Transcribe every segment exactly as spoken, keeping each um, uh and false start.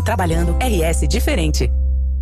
Trabalhando R S diferente.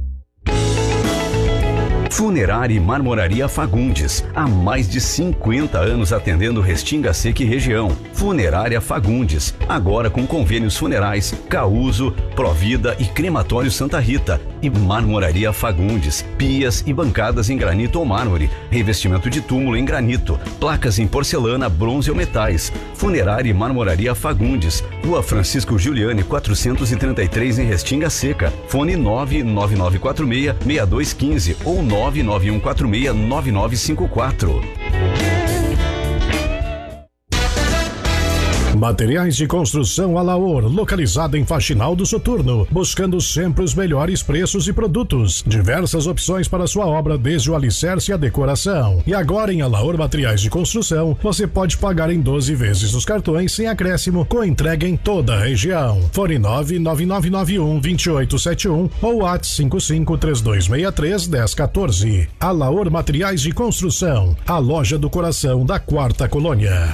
Funerária e Marmoraria Fagundes, há mais de cinquenta anos atendendo Restinga Seca e região. Funerária Fagundes, agora com convênios funerais, Causo, Provida e Crematório Santa Rita. E Marmoraria Fagundes, pias e bancadas em granito ou mármore, revestimento de túmulo em granito, placas em porcelana, bronze ou metais. Funerária e Marmoraria Fagundes, Rua Francisco Giuliani, quatrocentos e trinta e três em Restinga Seca. Fone nove nove nove quatro seis, seis dois um cinco ou nove nove um quatro seis, nove nove cinco quatro. Materiais de construção Alaor, localizada em Faxinal do Soturno, buscando sempre os melhores preços e produtos. Diversas opções para sua obra, desde o alicerce e a decoração. E agora em Alaor Materiais de Construção, você pode pagar em doze vezes os cartões sem acréscimo, com entrega em toda a região. Fone nove nove nove nove um dois oito sete um ou WhatsApp cinco cinco três dois seis três um zero um quatro. Alaor Materiais de Construção, a loja do coração da Quarta Colônia.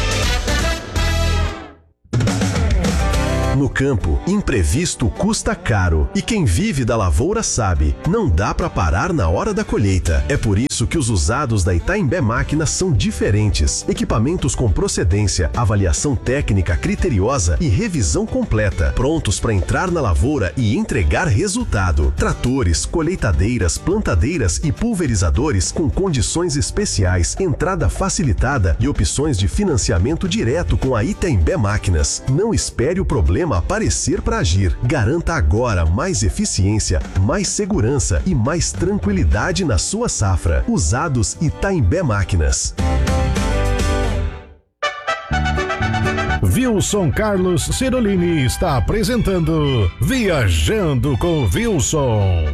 No campo, imprevisto custa caro. E quem vive da lavoura sabe, não dá para parar na hora da colheita. É por isso que os usados da Itaimbé Máquinas são diferentes. Equipamentos com procedência, avaliação técnica criteriosa e revisão completa. Prontos para entrar na lavoura e entregar resultado. Tratores, colheitadeiras, plantadeiras e pulverizadores com condições especiais, entrada facilitada e opções de financiamento direto com a Itaimbé Máquinas. Não espere o problema aparecer para agir. Garanta agora mais eficiência, mais segurança e mais tranquilidade na sua safra. Usados Itaimbé Máquinas. Wilson Carlos Cirolini está apresentando Viajando com Wilson.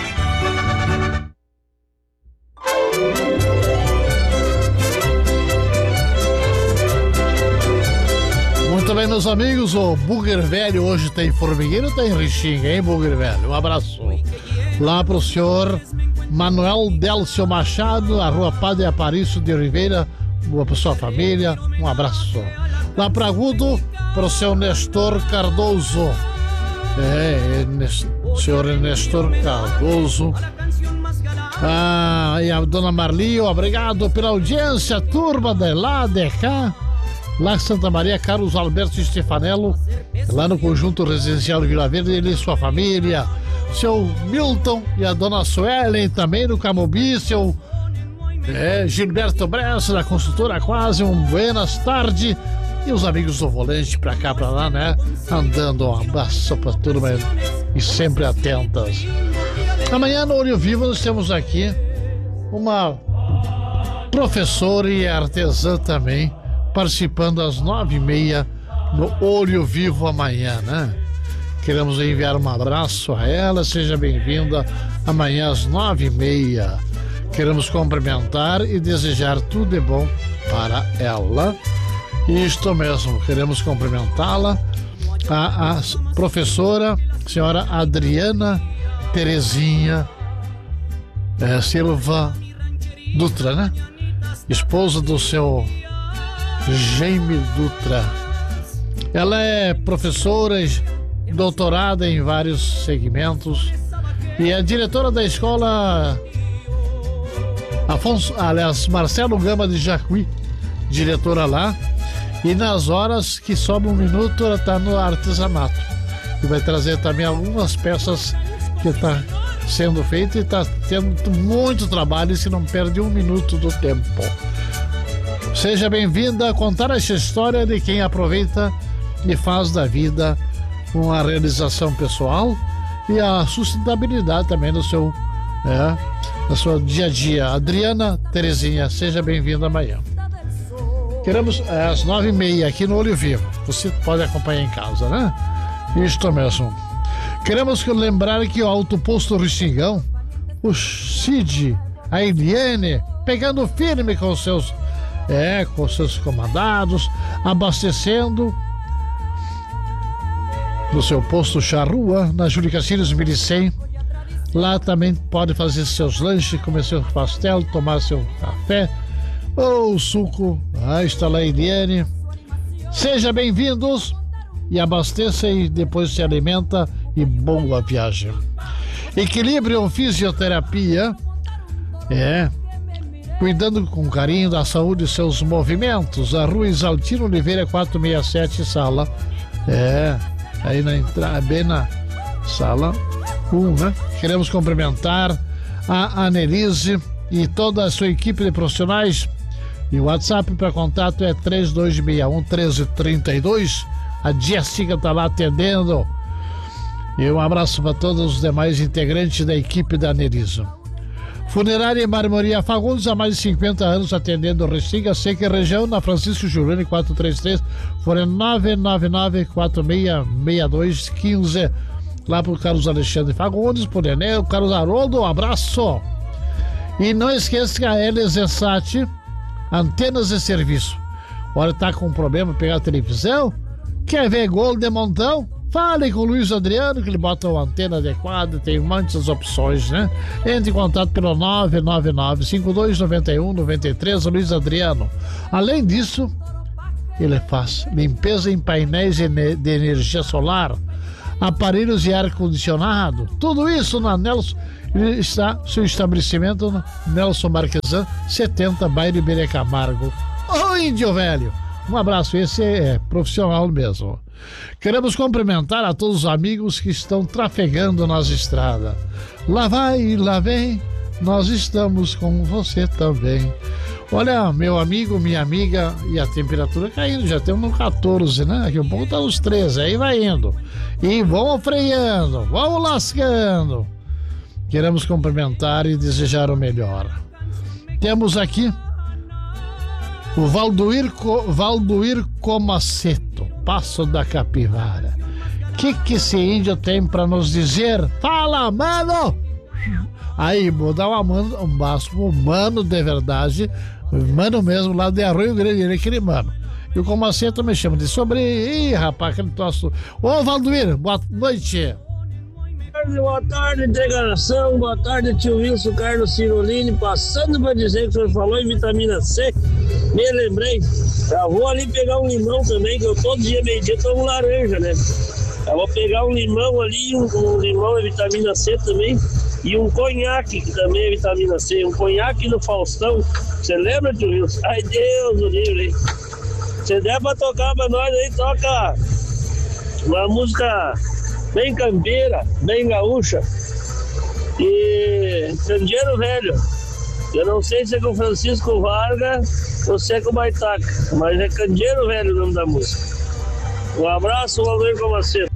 Muito bem, meus amigos, o Burger Velho hoje tem formigueiro, tem Restinga, hein, Burger Velho? Um abraço lá pro senhor Manuel Delcio Machado, a rua Padre Aparício de Oliveira, boa pra sua família, um abraço. Lá pra Agudo, pro seu Nestor Cardoso, é, é senhor Nestor Cardoso. Ah, e a dona Marlio, obrigado pela audiência, turma de lá, de cá. Lá em Santa Maria, Carlos Alberto Stefanello, lá no Conjunto Residencial Vila Verde, ele e sua família, seu Milton e a dona Suelen, também no Camobi, seu é, Gilberto Bressa, da Construtora Quase, um buenas tarde, e os amigos do volante pra cá, pra lá, né, andando, um abraço pra turma e sempre atentas. Amanhã no Olho Vivo nós temos aqui uma professora e artesã também, participando às nove e meia no Olho Vivo amanhã, né? Queremos enviar um abraço a ela, seja bem-vinda amanhã às nove e meia. Queremos cumprimentar e desejar tudo de bom para ela. Isto mesmo, queremos cumprimentá-la, a, a professora, senhora Adriana Terezinha é, Silva Dutra, né? Esposa do seu Jaime Dutra. Ela é professora, doutorada em vários segmentos e é diretora da escola Afonso, aliás, Marcelo Gama de Jacuí, diretora lá. E nas horas que sobra um minuto, ela está no artesanato e vai trazer também algumas peças que está sendo feita e está tendo muito trabalho e se não perde um minuto do tempo. Seja bem-vinda a contar essa história de quem aproveita e faz da vida uma realização pessoal e a sustentabilidade também no seu, é, no seu dia a dia. Adriana Terezinha, seja bem-vinda amanhã. Queremos é, às nove e meia aqui no Olho Vivo. Você pode acompanhar em casa, né? Isto mesmo. Queremos lembrar que o Alto Posto Restingão, o Cid, a Eliane, pegando firme com os seus É, com seus comandados, abastecendo no seu posto Charrua, na Júlio Castilhos mil e cem. Lá também pode fazer seus lanches, comer seu pastel, tomar seu café ou suco. Ah, está lá a Eliane. Seja bem-vindos e abasteça e depois se alimenta e boa viagem. Equilíbrio Fisioterapia, é, cuidando com carinho da saúde e seus movimentos. A Rua Isaltino Oliveira quatrocentos e sessenta e sete, sala, é, aí na entrada, bem na sala um, né? Queremos cumprimentar a Anelise e toda a sua equipe de profissionais. E o WhatsApp para contato é três dois seis um, um três três dois. A Jéssica está lá atendendo. E um abraço para todos os demais integrantes da equipe da Anelise. Funerária e Marmoraria Fagundes, há mais de cinquenta anos atendendo Restinga Seca e região, na Francisco Giuliani quatrocentos e trinta e três, fone nove nove nove, quatro seis seis dois um cinco. Lá pro Carlos Alexandre Fagundes, pro Nenê, o Carlos Haroldo, um abraço. E não esqueça que a L Z Sat, antenas de serviço. Olha, tá com um problema, pegar a televisão, quer ver gol de montão? Fale com o Luiz Adriano, que ele bota uma antena adequada, tem muitas opções, né? Entre em contato pelo nove nove nove, cinco dois nove um, nove três, Luiz Adriano. Além disso, ele faz limpeza em painéis de energia solar, aparelhos de ar-condicionado, tudo isso na Nelson. Ele está seu estabelecimento no Nelson Marquesan, setenta, bairro Iberê Camargo. Ô, índio velho! Um abraço, esse é profissional mesmo. Queremos cumprimentar a todos os amigos que estão trafegando nas estradas. Lá vai, lá vem, nós estamos com você também. Olha, meu amigo, minha amiga, e a temperatura caindo, já temos no catorze, né? Daqui a pouco tá nos treze, aí vai indo. E vamos freando, vamos lascando. Queremos cumprimentar e desejar o melhor. Temos aqui o Valduir, Valduir Comaceto, Passo da Capivara. O que que esse índio tem pra nos dizer? Fala, mano! Aí, vou dar uma mano, um baço pro mano de verdade, mano mesmo, lá de Arroio Grande, ele é aquele mano. E o Comaceto me chama de sobre... Ih, rapaz, aquele troço... Ô, Valduir, boa noite! Boa tarde, integração, boa tarde, tio Wilson Carlos Cirolini, passando para dizer que o senhor falou em vitamina C, me lembrei, já vou ali pegar um limão também, que eu todo dia, meio dia, tomo laranja, né? Já vou pegar um limão ali, um, um limão é vitamina C também, e um conhaque, que também é vitamina C, um conhaque no Faustão, você lembra, tio Wilson? Ai, Deus do livre, hein? Se der pra tocar pra nós aí, toca uma música bem campeira, bem gaúcha e candeeiro velho. Eu não sei se é com Francisco Vargas ou se é com Baitaca, mas é Candeeiro Velho o nome da música. Um abraço, Valdir Comaceto.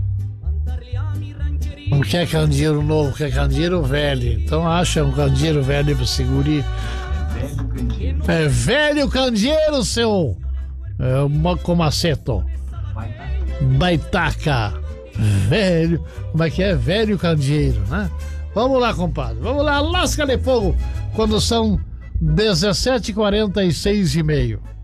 Não quer candeeiro novo, quer candeeiro velho. Então acha um candeeiro velho pra segurar. É velho candeeiro, seu é, Comaceto. Baitaca. Velho, como é que é? Velho candeeiro, né? Vamos lá, compadre, vamos lá, lasca de fogo, quando são dezessete e quarenta e seis e meio.